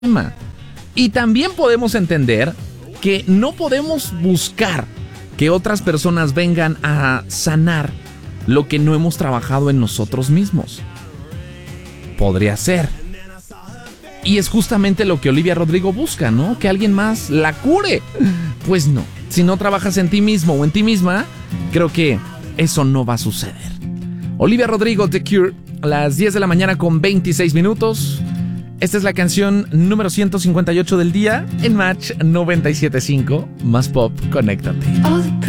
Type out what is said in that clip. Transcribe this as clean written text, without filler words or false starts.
Y también podemos entender que no podemos buscar que otras personas vengan a sanar lo que no hemos trabajado en nosotros mismos. Podría ser. Y es justamente lo que Olivia Rodrigo busca, ¿no? Que alguien más la cure. Pues no. Si no trabajas en ti mismo o en ti misma, creo que eso no va a suceder. Olivia Rodrigo, The Cure, a las 10 de la mañana con 26 minutos. Esta es la canción número 158 del día en Match 97.5. Más Pop, conéctate.